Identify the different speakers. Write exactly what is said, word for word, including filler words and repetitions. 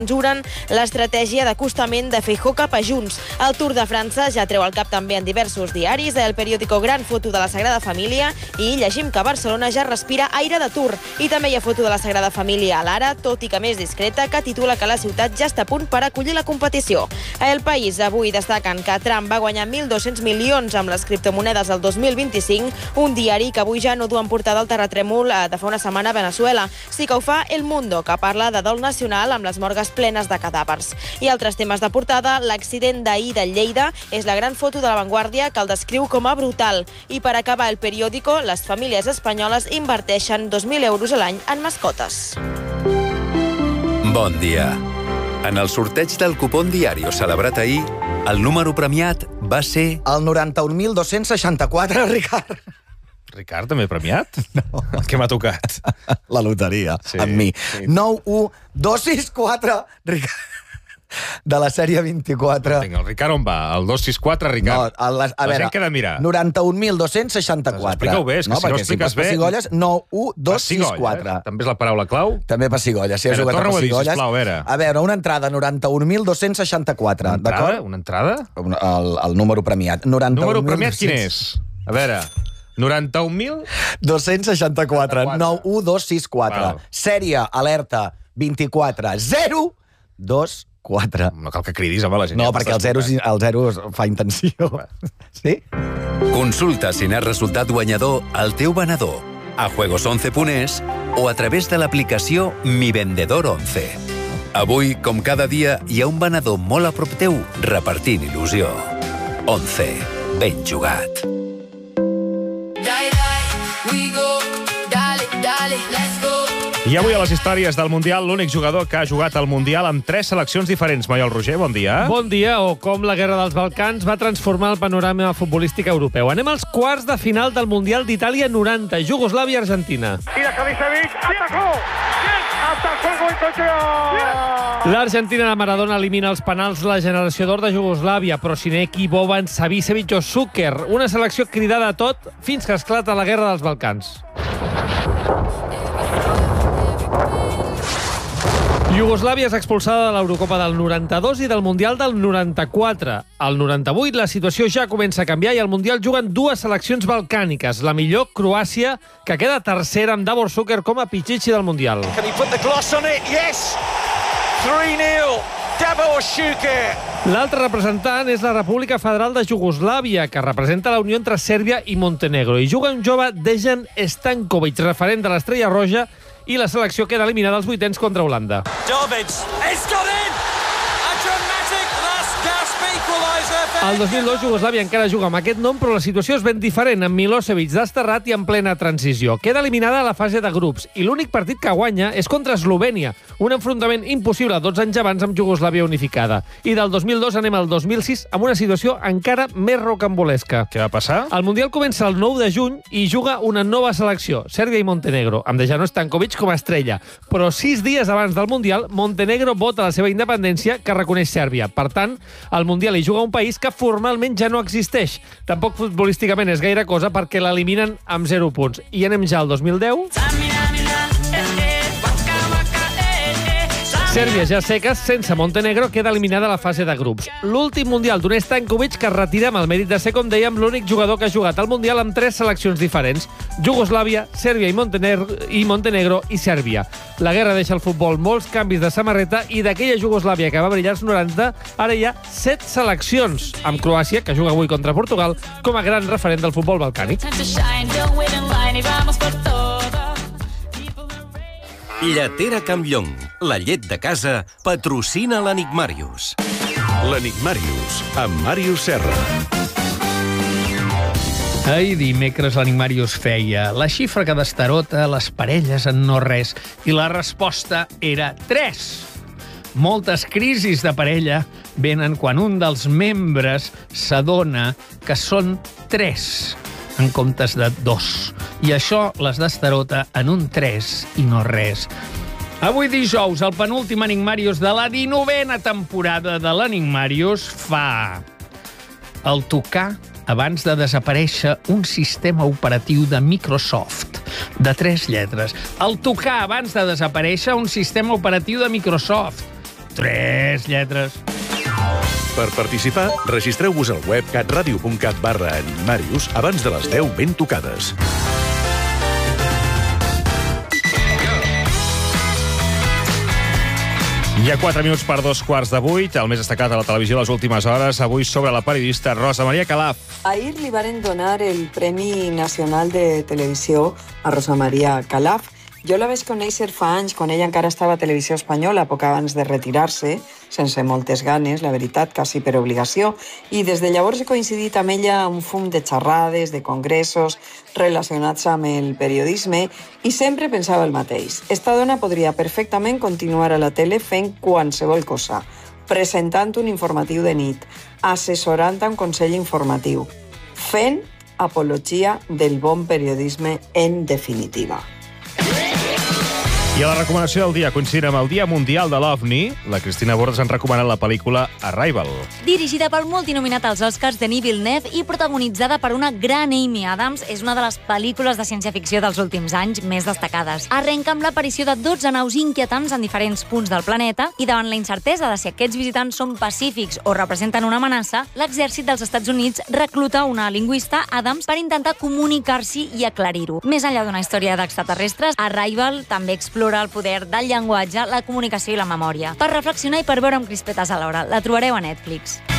Speaker 1: juren l'estratègia d'acostament de Feijóo cap a Junts. El Tour de França ja treu el cap també en diversos diaris, el periòdico Gran Foto de la Sagrada Família, i llegim que Barcelona ja respira aire de Tour. I també hi ha foto de la Sagrada Família a l'Ara, tot i que més discreta, que titula que la ciutat ja està a punt per acollir la competició. A El País avui destaquen que Trump va guanyar mil dos-cents milions amb les criptomonedes el dos mil vint-i-cinc, un diari que avui ja no du en portada el terratrèmol de fa una setmana a Venezuela. Sí que ho fa El Mundo, que parla de dol nacional amb les morgues plenes de cadàvers. I altres temes de portada, l'accident d'ahir de Lleida és la gran foto de La Vanguardia que el descriu com a brutal. I per acabar el periòdico, les famílies espanyoles inverteixen dos mil euros a l'any en mascotes.
Speaker 2: Bon dia. En el sorteig del cupón Diario celebrat ahir, el número premiat va ser...
Speaker 3: El noranta-un mil dos-cents seixanta-quatre, Ricard.
Speaker 4: Ricard, també premiat?
Speaker 3: No.
Speaker 4: Què m'ha tocat?
Speaker 3: La loteria, sí, amb mi. Sí. nou u dos sis quatre, Ricard. De la sèrie vint-i-quatre.
Speaker 4: Vinga, el Ricard on va? El dos sis quatre, Ricard?
Speaker 3: No, a la, a
Speaker 4: la
Speaker 3: veure,
Speaker 4: gent què ha de mirar?
Speaker 3: noranta-un mil dos-cents seixanta-quatre.
Speaker 4: Explica-ho bé, és que
Speaker 3: no,
Speaker 4: si no
Speaker 3: ho expliques bé... Pessigolles, nou u dos sis quatre.
Speaker 4: Eh? També és la paraula clau?
Speaker 3: També pessigolles. Si has jugat a pessigolles...
Speaker 4: Torna-ho a dir, sisplau, a veure.
Speaker 3: A veure, una entrada, noranta-un mil dos-cents seixanta-quatre.
Speaker 4: Una entrada? Una entrada?
Speaker 3: El, el número premiat.
Speaker 4: Número premiat quin és? A veure... noranta-un mil
Speaker 3: dos-cents seixanta-quatre. nou u dos sis quatre. Sèrie, alerta, vint-i-quatre zero dos quatre.
Speaker 4: No cal que cridis, home, la gent.
Speaker 3: No, perquè el zero, el zero fa intenció. Sí?
Speaker 2: Consulta si n'has resultat guanyador al teu venedor, a juegos once punt es o a través de l'aplicació Mi Vendedor once. Avui, com cada dia, hi ha un venedor molt a prop teu repartint il·lusió. once. Ben jugat.
Speaker 4: I avui a les històries del Mundial, l'únic jugador que ha jugat al Mundial amb tres seleccions diferents. Maiol Roger, bon dia.
Speaker 5: Bon dia, o com la Guerra dels Balcans va transformar el panorama futbolístic europeu. Anem als quarts de final del Mundial d'Itàlia noranta, Iugoslàvia-Argentina.
Speaker 6: Mira Savicevic, atacó! Atacó el Goicoechea!
Speaker 5: L'Argentina de Maradona elimina els penals la generació d'or de Iugoslàvia, però Sineki, Boban, Savicevic o Šuker. Una selecció cridada a tot fins que esclata la Guerra dels Balcans. Iugoslàvia és expulsada de l'Eurocopa del noranta-dos i del Mundial del noranta-quatre. Al noranta-vuit la situació ja comença a canviar i al Mundial juguen dues seleccions balcàniques. La millor, Croàcia, que queda tercera amb Davor Šuker com a pitxitxi del Mundial.
Speaker 6: Can he put the gloss on it? Yes! three nil. Davor Šuker.
Speaker 5: L'altre representant és la República Federal de Iugoslàvia, que representa la unió entre Sèrbia i Montenegro. I juga un jove, Dejan Stankovic, referent de l'Estrella Roja, i la selecció queda eliminada als vuitens contra Holanda.
Speaker 6: Davids, it's got in! A dramatic last gasp equaliser.
Speaker 5: El dos mil dos Iugoslàvia encara juga amb aquest nom, però la situació és ben diferent, amb Milosevic desterrat i en plena transició. Queda eliminada a la fase de grups i l'únic partit que guanya és contra Eslovènia, un enfrontament impossible dotze anys abans amb Iugoslàvia unificada. I del dos mil dos anem al dos mil sis amb una situació encara més rocambolesca.
Speaker 4: Què va passar?
Speaker 5: El Mundial comença el nou de juny i juga una nova selecció, Sèrbia i Montenegro, amb Dejan Stankovic com a estrella. Però sis dies abans del Mundial, Montenegro vota la seva independència que reconeix Sèrbia. Per tant, al Mundial hi juga un país que formalment ja no existeix. Tampoc futbolísticament és gaire cosa perquè l'eliminen amb zero punts. I anem ja al dos mil deu. Sèrbia ja seques, sense Montenegro, queda eliminada a la fase de grups. L'últim Mundial d'un Stankovic que es retira amb el mèrit de ser, com dèiem, l'únic jugador que ha jugat al Mundial amb tres seleccions diferents. Iugoslàvia, Sèrbia i Montenegro, i Montenegro i Sèrbia. La guerra deixa al futbol molts canvis de samarreta i d'aquella Iugoslàvia que va brillar als noranta, ara hi ha set seleccions, amb Croàcia, que juga avui contra Portugal, com a gran referent del futbol balcànic.
Speaker 7: Lletera Campllong, la llet de casa, patrocina l'Enigmàrius.
Speaker 2: L'Enigmàrius, amb Màrius Serra.
Speaker 8: Ahir dimecres l'Enigmàrius feia la xifra que destarota les parelles en no res i la resposta era tres. Moltes crisis de parella venen quan un dels membres s'adona que són tres en comptes de dos. I això les destarota en un tres i no res. Avui dijous, el penúltim Enigmàrius de la dinovena temporada de l'Enigmàrius fa el tocar abans de desaparèixer un sistema operatiu de Microsoft de tres lletres. El tocar abans de desaparèixer un sistema operatiu de Microsoft. Tres lletres.
Speaker 9: Per participar, registreu-vos al web catradio.cat barra animarius abans de les deu ben tocades.
Speaker 4: Hi ha quatre minuts per dos quarts de vuit, el més destacat a la televisió les últimes hores, avui sobre la periodista Rosa Maria Calaf.
Speaker 10: Ahir li varen donar el Premi Nacional de Televisió a Rosa Maria Calaf. Jo la vaig conèixer fa anys, quan ella encara estava a Televisió Espanyola, poc abans de retirar-se, sense moltes ganes, la veritat, quasi per obligació, i des de llavors he coincidit amb ella un fum de xerrades, de congressos relacionats amb el periodisme, i sempre pensava el mateix. Esta dona podria perfectament continuar a la tele fent qualsevol cosa, presentant un informatiu de nit, assessorant un consell informatiu, fent apologia del bon periodisme en definitiva.
Speaker 4: I a la recomanació del dia, coincidint amb el Dia Mundial de l'OVNI, la Cristina Bordes ens recomana la pel·lícula Arrival.
Speaker 11: Dirigida pel multinominat als Oscars Denis Villeneuve i protagonitzada per una gran Amy Adams, és una de les pel·lícules de ciència-ficció dels últims anys més destacades. Arrenca amb l'aparició de dotze naus inquietants en diferents punts del planeta i davant la incertesa de si aquests visitants són pacífics o representen una amenaça, l'exèrcit dels Estats Units recluta una lingüista, Adams, per intentar comunicar-s'hi i aclarir-ho. Més enllà d'una història d'extraterrestres, Arrival també explora el poder del llenguatge, la comunicació i la memòria. Per reflexionar i per veure amb crispetes alhora. La trobareu a Netflix.